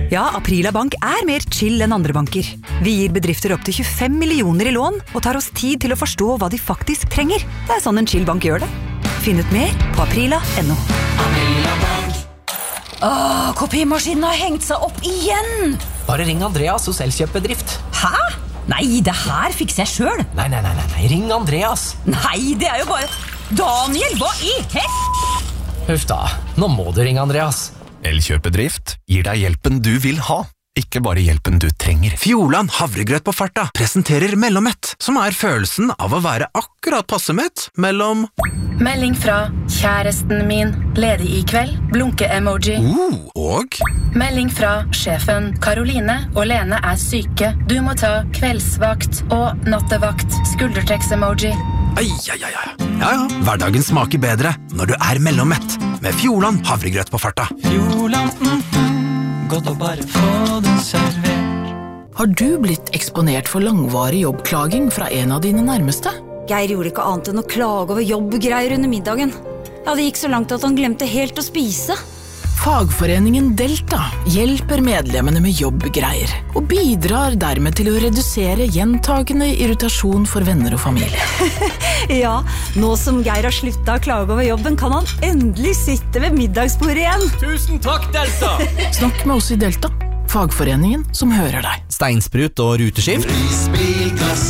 Ja, Aprila Bank mer chill enn andre banker. Vi gir bedrifter opp til 25 millioner i lån og tar oss tid til å forstå hva de faktisk trenger. Det sånn en chill bank gjør det. Finn ut mer på aprila.no. Kopimaskinen har hengt seg opp igjen! Bare ring Andreas hos Elkjøp-bedrift. Hæ? Nei, det her fikser jeg selv. Nei, ring Andreas. Nei, det jo bare... Daniel, hva i Huff da, nå må du ringe Andreas. Elkjøp-bedrift gir deg hjelpen du vil ha, ikke bare hjelpen du trenger. Fjordland havregrøt på farta presenterer Mellommett, som følelsen av å være akkurat passe mett mellom... Melding fra kjæresten min, ledig i kveld, blunke-emoji. Og? Melding fra sjefen, Karoline og Lene syke. Du må ta kveldsvakt og nattevakt, skuldertrekks-emoji. Ja, hverdagen smaker bedre når du Mellommett, med Fjordland havregrøt på farta. Fjordland, godt å bare få den servert. Har du blitt eksponert for langvarig jobbklaging fra en av dine nærmeste? Geir gjorde ikke annet enn å klage over jobbgreier under middagen. Ja, det gikk så langt at han glemte helt å spise. Fagforeningen Delta hjelper medlemmene med jobbgreier og bidrar dermed til å redusere gjentagende irritasjon for venner og familie. Ja, nå som Geir har sluttet å klage over jobben, kan han endelig sitte ved middagsbordet igjen. Tusen takk, Delta! Snakk med oss i Delta, fagforeningen som hører deg. Steinsprut og ruteskift. Prisbilgass.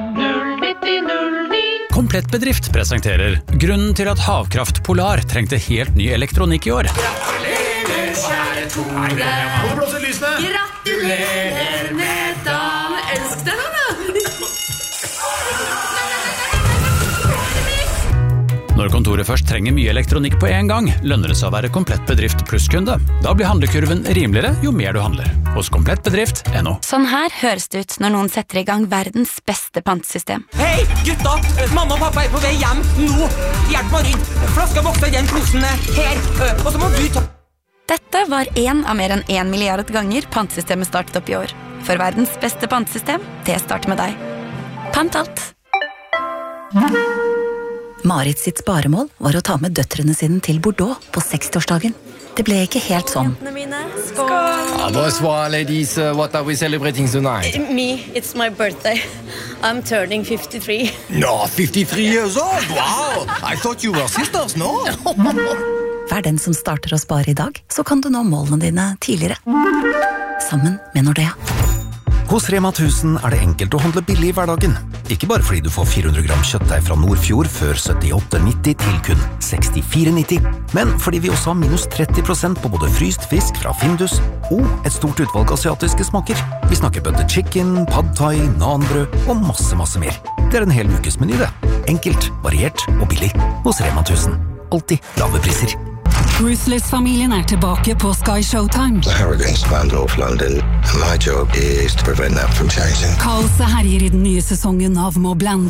Komplett Bedrift presenterer grunnen til at Havkraft Polar trengte helt ny elektronikk i år. Gratulerer, kjære Tore. Hvor blåser lysene? Gratulerer med dagen. Elsk deg, da. Når kontoret først trenger mye elektronikk på en gang, lønner det seg å være Komplett Bedrift plusskunde. Da blir handlekurven rimeligere jo mer du handler. Hos komplettbedrift.no. Sånn her høres det ut når noen setter i gang verdens beste pantesystem. Hei, gutta! Mamma og pappa på vei hjem nå. Hjelp meg å rydde. Flaska vokser i den posen her. Og så må du ta... Dette var en av mer enn 1 milliard ganger pantesystemet startet opp i år. For verdens beste pantesystem, det starter med deg. Pant alt. Marit sitt sparemål var å ta med døtrene sine til Bordeaux på 60-årsdagen. Det ble ikke helt sånn. Bonsoir, ladies. What are we celebrating tonight? Me, it's my birthday. I'm turning 53. No, 53 years old? Wow! I thought you were sisters, no? Vær den som starter å spare i dag, så kan du nå målene dine tidligere. Sammen med Nordea. Hos Rema 1000 det enkelt å handle billig i hverdagen. Ikke bare fordi du får 400 gram kjøttdeig fra Nordfjord før 78,90 til kun 64,90, men fordi vi også har minus 30% på både fryst fisk fra Findus og et stort utvalg asiatiske smaker. Vi snakker butter chicken, pad thai, nanbrød og masse mer. Det en hel ukes meny det. Enkelt, variert og billig. Hos Rema 1000. Alltid lave priser. Ruthless-familien tilbake på Sky Showtime. The hurricane's planned off London, and my job is to prevent that from changing. Kaoset herjer i den nye sesongen av Mobland.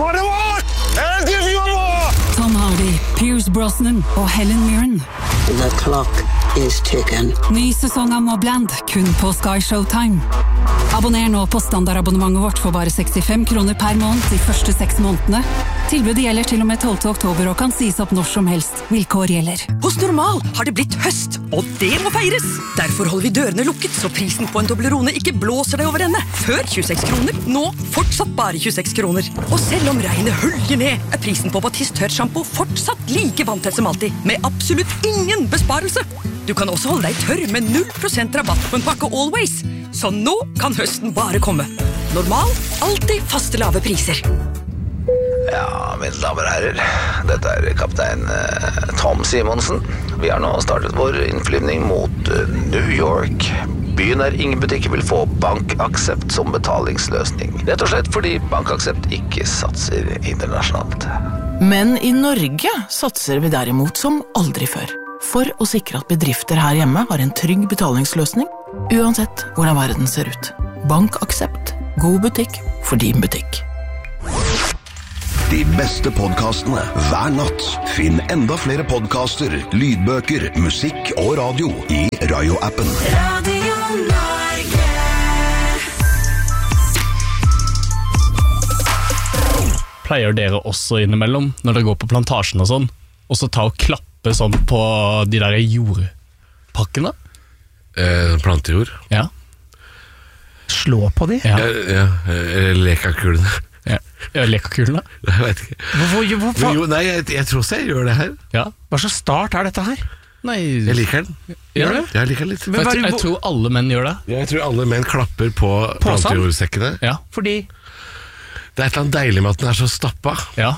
Tom Hardy, Pierce Brosnan og Helen Mirren. The clock is ticking. Ny sesong av Mobland, kun på Sky Showtime. Abonner nå på standardabonnementet vårt for bare 65 kroner per måned de første 6 månedene. Tilbudet gjelder til og med 12. oktober og kan sies opp når som helst. Vilkår gjelder. Hos Normal har det blitt høst, og det må feires. Derfor holder vi dørene lukket, så prisen på en Toblerone ikke blåser deg over ende. Før 26 kroner, nå fortsatt bare 26 kroner. Og selv om regnet hølger ned, prisen på Batiste tørr shampoo fortsatt like vanntett som alltid, med absolutt ingen besparelse. Du kan også holde deg tørr med 0% rabatt på en pakke Always. Så nå kan høsten bare komme. Normal, alltid faste lave priser. Ja, mine damer og herrer, dette kaptein Tom Simonsen. Vi har nå startet vår innflyvning mot New York. Byen ingen butikker vil få BankAxept som betalingsløsning. Rett og slett fordi BankAxept ikke satser internasjonalt. Men i Norge satser vi derimot som aldri før. For å sikre at bedrifter her hjemme har en trygg betalingsløsning, uansett hvordan verden ser ut. BankAxept. God butikk for din butikk. De beste podcastene hver natt. Finn enda flere podcaster, lydbøker, musikk og radio i Rayo-appen. Radio Norge. Pleier dere også innimellom, når dere går på plantasjen og sånn, og så ta og klappe sånn på de der jordpakkene? Plantejord. Ja. Slå på de? Ja, lekakulene. Ja, lekakulene? Jeg vet ikke. Hvorfor? Jo, nei, jeg tror også jeg gjør det her. Ja. Hva slags start dette her? Nei, jeg liker den. Gjør du? Jeg liker den litt. Jeg tror alle menn gjør det. Jeg tror alle menn klapper på plantejordsekkene. Ja. Fordi? Det et eller annet deilig med at den så stappa. Ja.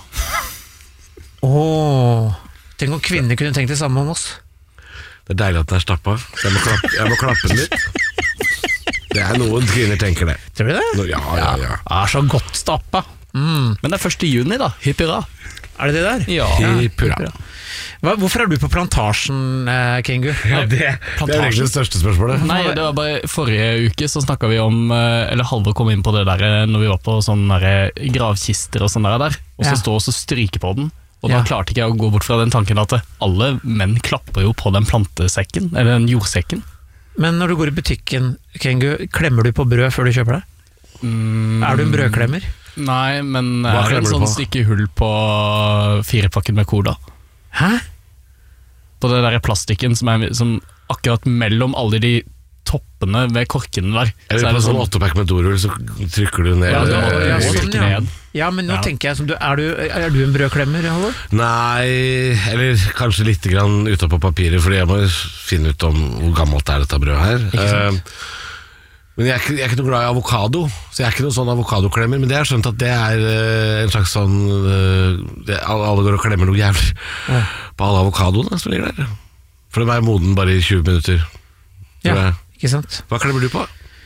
Tenk om kvinner kunne tenkt det samme om oss. Det deilig at den stappa. Jeg må klappe den litt. Det noen kvinner tenker det. Tror du det? Ja. Så godt stappa. Men det 1. juni da, hipp hurra. Det det der? Ja. Hipp hurra. Hvorfor du på plantasjen, Kengu? Ja, det egentlig det største spørsmålet. Nei, det var bare forrige uke så snakket vi om, eller Halvor kom inn på det der når vi var på sånne der gravkister og sånne der, og så stå og stryke på den. Og da klarte ikke jeg å gå bort fra den tanken at alle menn klapper jo på den plantesekken, eller den jordsekken. Men når du går i butikken, Kengu, klemmer du på brød før du kjøper det? Du en brødklemmer? Nei, men det en sånn stikke hull på 4-pakken med cola. Hæ? På det der plastikken som akkurat mellom alle de toppene ved korkene der. Eller på sånn 8-pack med dorull, så trykker du ned. Ja, men nå tenker jeg som er du en brødklemmer, Halvor? Nei, eller kanskje litt grann utenpå papiret, fordi jeg må finne ut om hvor gammelt dette brødet her. Men jeg er ikke noe glad i avokado, så jeg er ikke noen sånn avokadoklemmer, men det har jeg skjønt at det en slags sånn alle går og klemmer noe jævlig på alle avokadoene som ligger der. For de moden bare i 20 minutter. Ja, ikke sant? Hva klemmer du på?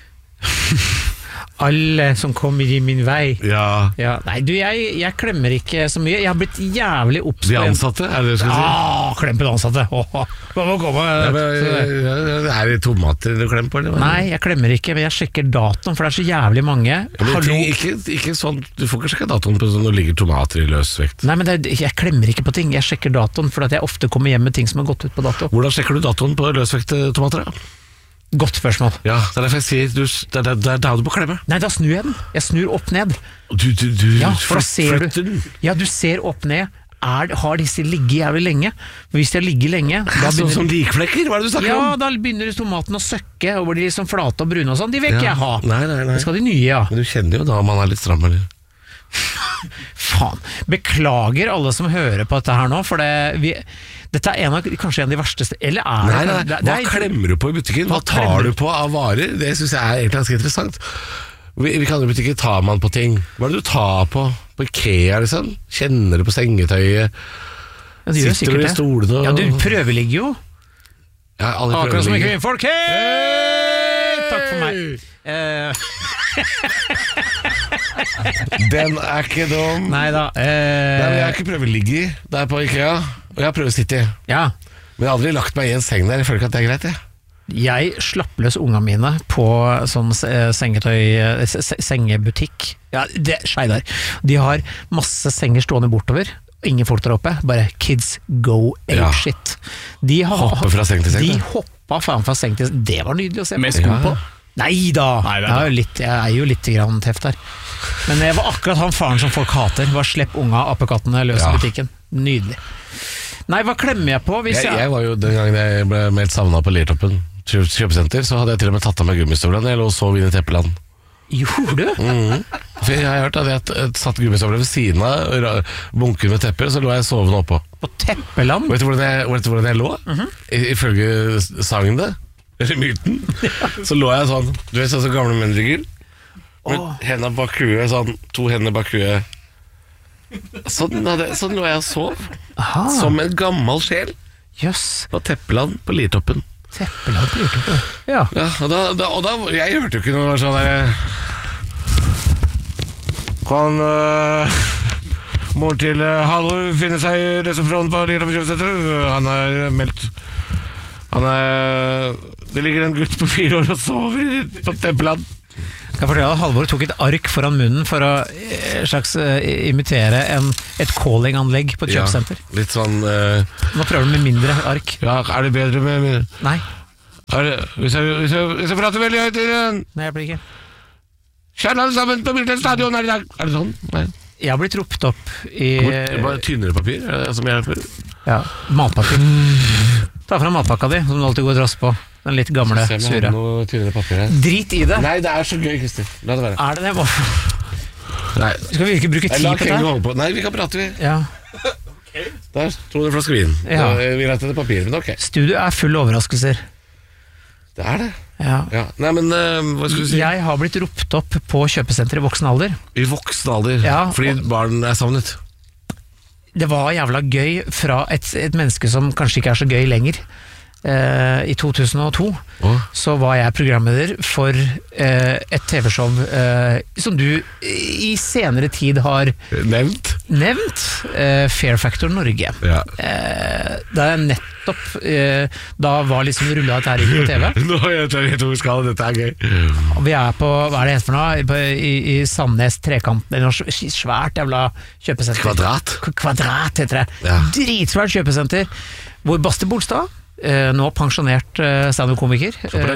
Alle som kommer i min vei. Ja. Nei, jeg klemmer ikke så mye. Jeg har blitt jævlig oppspent. De ansatte, det du skal si? Klem på de ansatte. Det tomater du klemmer på? Eller? Nei, jeg klemmer ikke, men jeg sjekker datoen, for det så jævlig mange. Ikke sånn, du får ikke sjekke datoen på sånn når det ligger tomater i løsvekt. Nei, men jeg klemmer ikke på ting. Jeg sjekker datoen, for at jeg ofte kommer hjem med ting som har gått ut på dato. Hvordan sjekker du datoen på løsvekte tomater da? Godt spørsmål. Ja, det derfor jeg sier det da du må klemme. Nei, da snur jeg den. Jeg snur opp ned. Du flytter den? Ja, du ser opp ned. Har disse ligget jævlig lenge? Hvis de har ligget lenge Som likflekker, hva det du snakker om? Ja, da begynner tomaten å søkke og blir liksom flate og brune og sånn. De vil ikke jeg ha. Nei. Det skal de nye, Men du kjenner jo da om man litt stram, eller? Faen. Beklager alle som hører på dette her nå, for dette kanskje en av de verste. Eller Nei. Hva klemmer du på i butikken? Hva tar du på av varer? Det synes jeg egentlig ganske interessant. Vi kan i butikken tar man på ting. Hva det du tar på? På IKEA, liksom? Kjenner du på sengetøyet? Sitter du i stolene? Ja, du prøveligger jo. Ja, alle akkurat som ikke folk. Hei! Takk for meg. Den ikke dum. Neida. Jeg har ikke prøveligger der på IKEA, og jeg har prøvesitte. Ja. Men jeg har aldri lagt meg i en seng der. Jeg føler ikke at det greit, Jeg slapp løs ungene mine på sånn sengebutikk. Ja, det Skeidar. De har masse senger stående bortover. Ingen folk der oppe. Bare kids go shit. De hopper fra seng til seng. De hoppa faen fra seng til seng. Det var nydelig å se på. Med sko på? Neida. Jeg er jo litt grann teft her. Men jeg var akkurat han faren som folk hater. Bare slipp unga apekattene løs i butikken. Nydelig. Nei, hva klemmer jeg på? Jeg var jo den gangen jeg ble meldt savnet på Liertoppen kjøpesenter, så hadde jeg til og med tatt av meg gummistøvlene. Jeg lå og sov inn i teppeland. Gjorde du? For jeg har hørt at jeg satt gummistøvlene ved siden av bunken med tepper, så lå jeg sovende oppå. På teppeland? Vet du hvordan jeg lå? Ifølge sagnet, eller myten, så lå jeg sånn, du vet sånn som gamle menn ligger, med hendene bak huet, sånn, 2 hender bak huet. Sånn lå jeg og sov. Som en gammel sjel. På teppeland på Liertoppen. Teppeland på Liertoppen? Ja. Og da jeg hørte jo ikke noe sånn der Kan moren til Halvor finne seg i resepsjonen på Liertoppen kjøpesenter? Han meldt det ligger en gutt på 4 år og sover på teppeland. Kan fortelle at Halvor tok et ark foran munnen for å slags imitere et calling-anlegg på et kjøpesenter. Litt sånn Nå prøver du med mindre ark. Ja, det bedre med Nei. Hvis jeg prater veldig høyt Nei, jeg blir ikke. Kjære alle sammen på Bildet stadion her i dag. Det sånn? Nei. Jeg har blitt ropt opp i Bare tynnere papir, som jeg hjelper. Ja, matpapir. Ta fram matpakka di, som du alltid går og drasser på. Den litt gamle, sure. Drit i det. Nei, det er så gøy, Kristian. La det være. Er det det? Nei. Skal vi ikke bruke tid på det? Nei, vi kan prate, vi. Ja. Der sto det en flaske vin. Ja. Vi rettet det papir, men ok. Studio er full av overraskelser. Det er det. Ja. Nei, men hva skal du si? Jeg har blitt ropt opp på kjøpesenter i voksen alder. I voksen alder? Ja, fordi barn er savnet? Det var jævla gøy fra et menneske som kanskje ikke er så gøy lenger. I 2002 så var jeg programleder for et TV-show som du i senere tid har nevnt Fair Factor Norge. Da jeg nettopp da var liksom rullet her på TV. Nå vet jeg hvor vi skal, dette er gøy. Vi er på, hva er det heter for noe? I Sandnes trekant, eller noe svært jævla kjøpesenter. Kvadrat heter det. Dritsvært kjøpesenter, hvor Baste Bolstad, nå pensjonert stand-up-komiker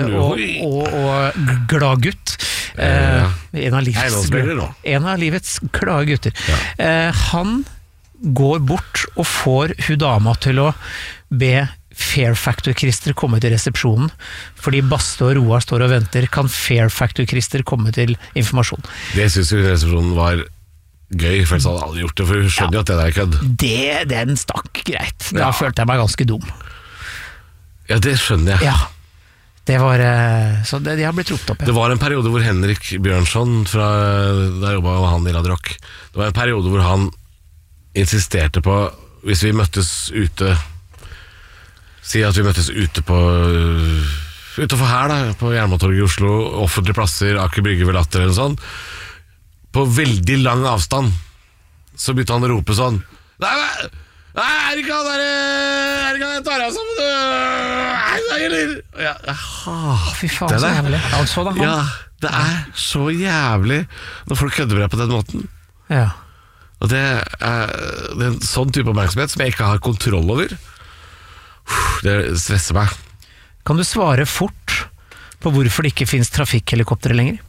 og glad gutt, en av livets glade gutter. Han går bort og får hun dama til å be Fair Factor-Krister komme til resepsjonen, fordi Baste og Roar står og venter. Kan Fair Factor-Krister komme til informasjon? Det synes jo resepsjonen var gøy, for ellers hadde alle gjort det, for hun skjønner jo at det der er kødd. Den stakk greit. Da følte jeg meg ganske dum. Ja, det skjønner jeg. Ja, det var så de har blitt ropt opp. Det var en periode hvor Henrik Bjørnson der jobbet han i Radio Rock. Det var en periode hvor han insisterte på, hvis vi møttes ute, si at vi møttes ute på utenfor her da, på Jernbanetorget i Oslo, offentlige plasser, Aker Brygge ved Latter eller sånn, på veldig lang avstand, så begynte han å rope sånn: Nei, er det ikke han tar av sammen eller? Fy faen, så jævlig. Ja, det er så jævlig når folk kødder med deg på den måten. Ja. Og det er en sånn type oppmerksomhet som jeg ikke har kontroll over. Det stresser meg. Kan du svare fort på hvorfor det ikke finnes trafikkhelikoptere lenger?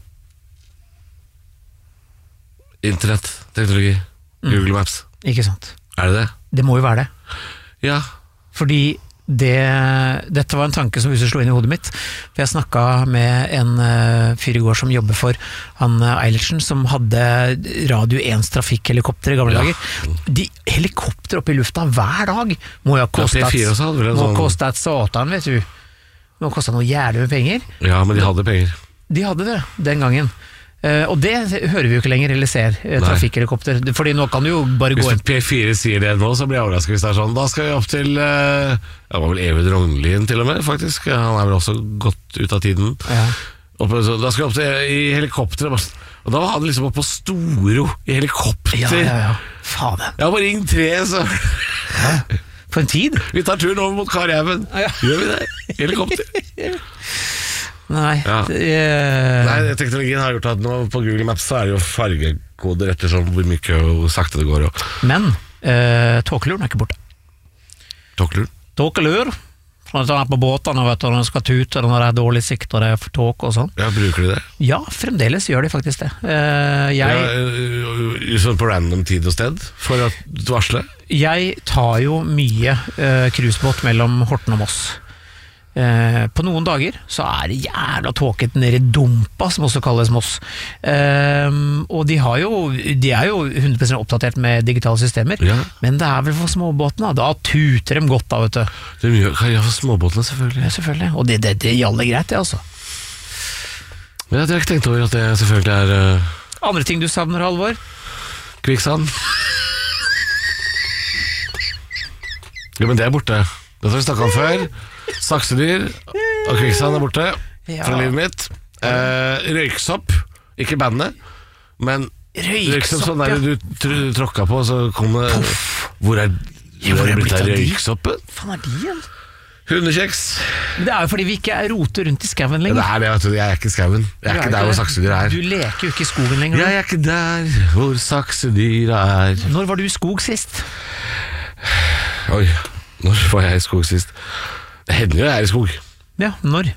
Internett, teknologi, Google Maps. Ikke sant. Er det det? Det må jo være det. Ja. Fordi dette var en tanke som slo inn i hodet mitt. For jeg snakket med en fyr i går som jobber for han Eilertsen, som hadde Radio 1s trafikkhelikopter i gamle dager. De helikopter oppe i lufta hver dag må jo ha kostet satan, vet du. Det må ha kostet noe jævlig med penger. Ja, men de hadde penger. De hadde det, den gangen. Og det hører vi jo ikke lenger, eller ser trafikkhelikopter, fordi nå kan du jo bare gå inn. Hvis P4 sier det nå, så blir jeg overrasket hvis det er sånn. Da skal vi opp til det var vel Even Rognlien til og med, faktisk. Han er vel også gått ut av tiden. Da skal vi opp til i helikopter, og da hadde liksom opp på Storo i helikopter. Ja. Faen. Jeg har bare ringt 3, så på en tid? Vi tar turen over mot Karjæven. Gjør vi det? Helikopter. Nei, teknologien har gjort at nå på Google Maps så er det jo fargekoder ettersom hvor mye og sakte det går. Men tåkeluren er ikke borte. Tåkelur? Når du er på båtene, vet du, når du skal tute, når det er dårlig sikt og det er tåke og sånn. Ja, bruker de det? Ja, fremdeles gjør de faktisk det. Sånn på random tid og sted for å varsle? Jeg tar jo mye cruisebåt mellom Horten og Moss. På noen dager så er det jævla tåket nede i Dumpa, som også kalles Moss, og de er jo 100% oppdatert med digitale systemer, men det er vel for småbåtene, da tuter de godt da, vet du. Det er mye for småbåtene, selvfølgelig. Ja, selvfølgelig, og det gjelder greit det, altså. Ja, det har jeg ikke tenkt over at det selvfølgelig er Andre ting du savner, Halvor? Kvikksand. Jo, men det er borte. Det har vi snakket om før. Saksedyr og kvikksand er borte fra livet mitt. Røyksopp, ikke bandet, men røyksopp sånn der du tråkka på, så kom det Hvor er det blitt av røyksoppen? Faen er de igjen? Hundekjeks. Det er jo fordi vi ikke roter rundt i skaven lenger. Det er det, vet du, jeg er ikke i skaven. Jeg er ikke der hvor saksedyr er. Du leker jo ikke i skogen lenger. Jeg er ikke der hvor saksedyr er. Når var du i skog sist? Oi, når var jeg i skog sist? Det hender jo jeg er i skog. Ja, når?